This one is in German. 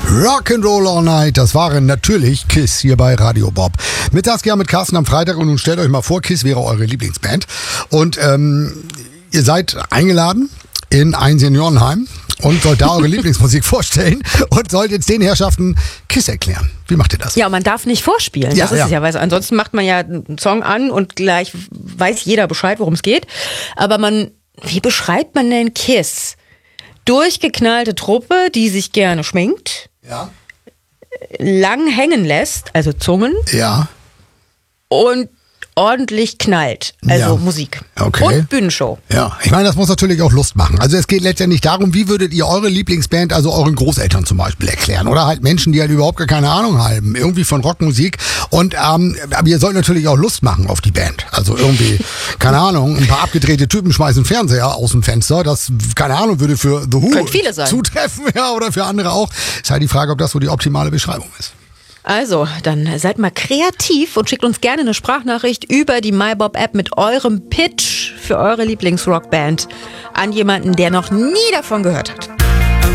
Rock'n'Roll All Night, das waren natürlich Kiss hier bei Radio Bob. Mit Saskia, mit Carsten am Freitag und nun stellt euch mal vor, Kiss wäre eure Lieblingsband und ihr seid eingeladen in ein Seniorenheim und sollt da eure Lieblingsmusik vorstellen und sollt jetzt den Herrschaften Kiss erklären. Wie macht ihr das? Ja, man darf nicht vorspielen. Ja, das ist ja. es ja, weil ansonsten macht man ja einen Song an und gleich weiß jeder Bescheid, worum es geht. Aber wie beschreibt man denn Kiss? Durchgeknallte Truppe, die sich gerne schminkt, Ja. lang hängen lässt, also Zungen, Ja. und ordentlich knallt, also Ja. Musik. Okay. Und Bühnenshow. Ja, ich meine, das muss natürlich auch Lust machen. Also es geht letztendlich darum, wie würdet ihr eure Lieblingsband, also euren Großeltern zum Beispiel erklären? Oder halt Menschen, die halt überhaupt gar keine Ahnung haben, irgendwie von Rockmusik. Und aber ihr sollt natürlich auch Lust machen auf die Band. Also irgendwie, keine Ahnung, ein paar abgedrehte Typen schmeißen Fernseher aus dem Fenster. Das, keine Ahnung, würde für The Who Können viele sein. zutreffen, ja, oder für andere auch. Ist halt die Frage, ob das so die optimale Beschreibung ist. Also, dann seid mal kreativ und schickt uns gerne eine Sprachnachricht über die MyBob-App mit eurem Pitch für eure Lieblingsrockband an jemanden, der noch nie davon gehört hat.